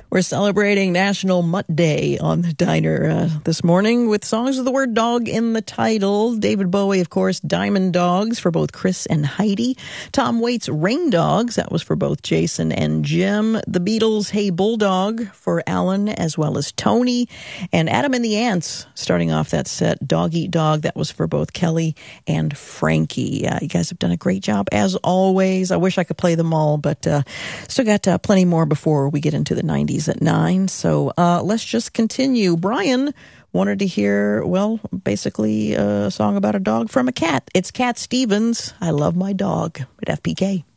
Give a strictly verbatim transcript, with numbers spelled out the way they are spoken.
We're celebrating National Mutt Day on the Diner uh, this morning with songs with the word dog in the title. David Bowie, of course, Diamond Dogs for both Chris and Heidi. Tom Waits' Rain Dogs, that was for both Jason and Jim. The Beatles' Hey Bulldog for Alan as well as Tony. And Adam and the Ants starting off that set, Dog Eat Dog, that was for both Kelly and Frankie. Uh, you guys have done a great job as always. I wish I could play them all, but uh, still got uh, plenty more before we get into the nineties at nine. So uh, let's just continue. Brian wanted to hear, well, basically a song about a dog from a cat. It's Cat Stevens, I Love My Dog at F P K.